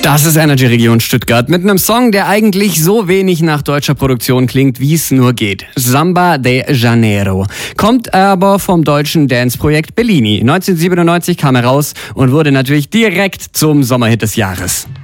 Das ist Energy Region Stuttgart mit einem Song, der eigentlich so wenig nach deutscher Produktion klingt, wie es nur geht. Samba de Janeiro. Kommt aber vom deutschen Dance-Projekt Bellini. 1997 kam er raus und wurde natürlich direkt zum Sommerhit des Jahres.